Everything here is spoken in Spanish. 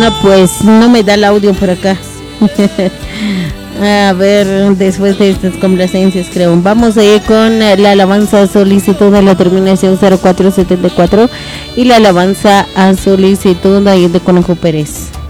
Pues no me da el audio por acá. A ver, después de estas complacencias, creo. Vamos a ir con la alabanza a solicitud de la terminación 0474 y la alabanza a solicitud de Conejo Pérez.